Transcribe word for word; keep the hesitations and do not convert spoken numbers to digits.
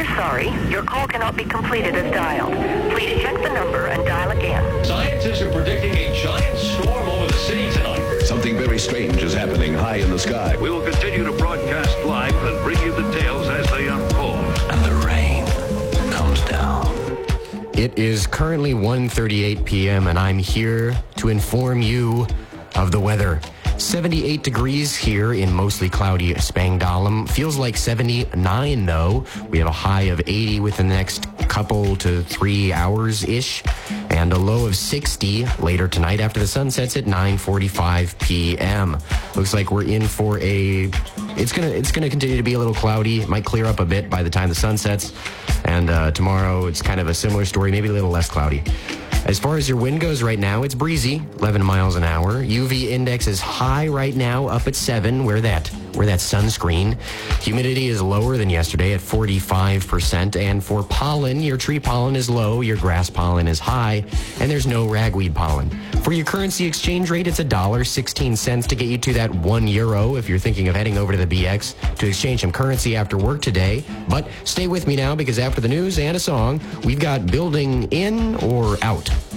We're sorry. Your call cannot be completed as dialed. Please check the number and dial again. Scientists are predicting a giant storm over the city tonight. Something very strange is happening high in the sky. We will continue to broadcast live and bring you the tales as they unfold. And the rain comes down. It is currently one thirty-eight p.m. and I'm here to inform you of the weather. seventy-eight degrees here in mostly cloudy Spangdahlem. Feels like seventy-nine though. We have a high of eighty within the next couple to three hours-ish. And a low of sixty later tonight after the sun sets at nine forty-five p.m. Looks like we're in for a... It's gonna it's gonna continue to be a little cloudy. It might clear up a bit by the time the sun sets. And uh, tomorrow it's kind of a similar story, maybe a little less cloudy. As far as your wind goes right now, it's breezy, eleven miles an hour. U V index is high right now, up at seven. Wear that. Wear that sunscreen. Humidity is lower than yesterday at forty-five percent. And for pollen, your tree pollen is low, your grass pollen is high, and there's no ragweed pollen. For your currency exchange rate, it's one dollar and sixteen cents to get you to that one euro if you're thinking of heading over to the B X to exchange some currency after work today. But stay with me now because after the news and a song, we've got building in or out.